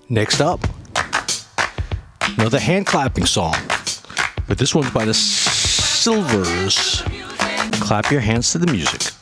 Next up, another hand clapping song, but this one's by the Silvers. Clap your hands to the music.